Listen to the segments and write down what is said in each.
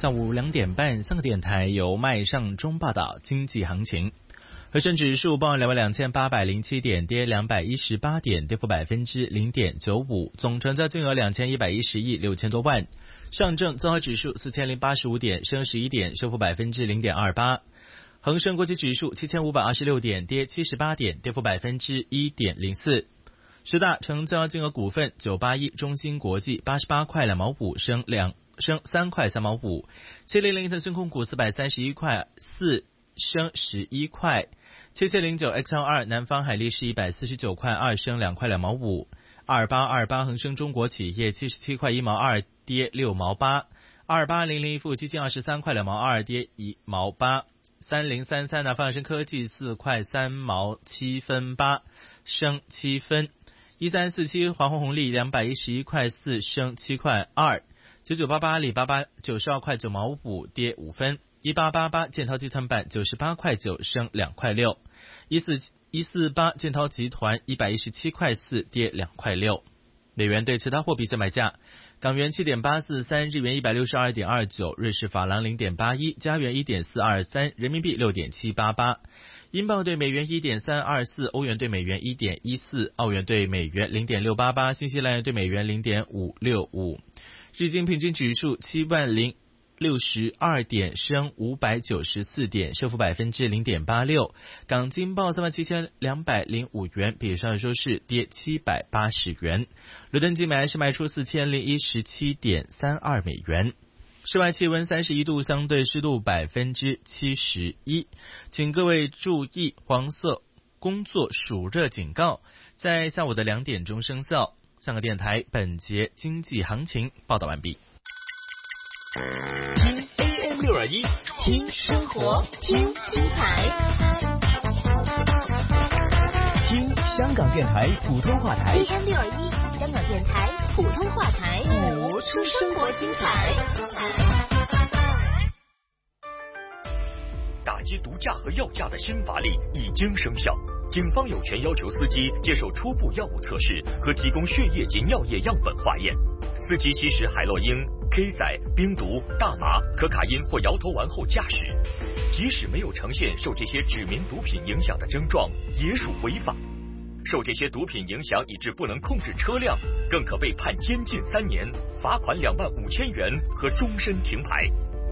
下午2点半，香港电台由麦尚中报道经济行情。恒生指数报22807点，跌218点，跌幅0.95%，总成交金额2110亿6千多万。上证综合指数4085点，升11点，升幅0.28%。恒生国际指数7526点，跌78点，跌幅1.04%。十大成交金额股份：981中芯国际88块2毛5，升3块3毛5；700腾讯控股431块4，升11块；7709 XL2 南方海力士149块2，升2块2毛5；2828恒生中国企业77块1毛2，跌6毛8；2800富基金23块2毛2，跌1毛8；3033南方恒生科技4块3毛7分8，升7分；1347华虹红利211块4，升7块2；9988阿里巴巴92块9毛5，跌5分；1888建滔集团版98块9，升2块6；148建滔集团117块4，跌2块6。美元对其他货币现买价：港元7.843，日元162.29，瑞士法郎0.81，加元1.423，人民币6.788。英镑对美元1.324，欧元对美元1.14，澳元对美元0.688，新西兰元对美元0.565。日经平均指数70062点，升594点，升幅0.86%。港金报37205元，比上周收市跌780元。伦敦金买是卖出4017.32美元。室外气温31度，相对湿度71%。请各位注意，黄色工作暑热警告在下午的2点钟生效。香港电台本节经济行情报道完毕。 听 AM 621，听生活，听精彩， 听香港电台普通话台。 AM 621，香港电台普通话台，活出生活精彩。 打击毒驾和药驾的新法令已经生效，警方有权要求司机接受初步药物测试和提供血液及尿液样本化验。司机吸食海洛因、K 仔、冰毒、大麻、可卡因或摇头丸后驾驶，即使没有呈现受这些指明毒品影响的症状，也属违法。受这些毒品影响以致不能控制车辆，更可被判监禁3年、罚款25000元和终身停牌。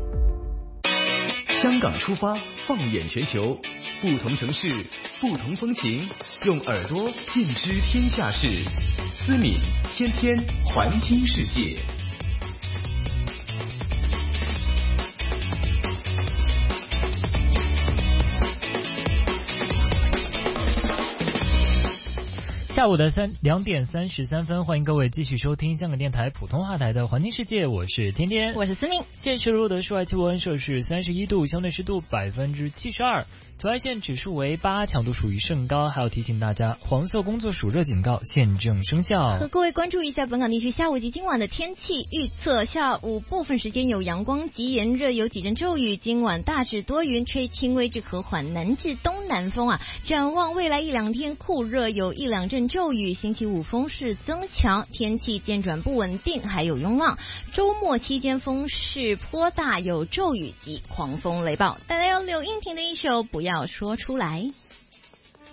香港出发，放眼全球，不同城市，不同风情，用耳朵尽知天下事。思敏天天环听世界。 下午的2点33分，欢迎各位继续收听香港电台普通话台的环境世界，我是天天， 我是思敏。 现时录的室外气温摄氏31度，相对湿度72%，紫外线指数为8，强度属于甚高。还要提醒大家，黄色工作暑热警告现正生效。 和各位关注一下本港地区下午及今晚的天气预测：下午部分时间有阳光及炎热，有几阵骤雨。今晚大致多云，吹轻微至和缓南至东南风展望未来1-2天酷热，有1-2阵骤雨。星期五风势增强，天气渐转不稳定，还有涌浪。周末期间风势颇大，有骤雨及狂风雷暴。带来由柳英婷的一首《不要说出来》。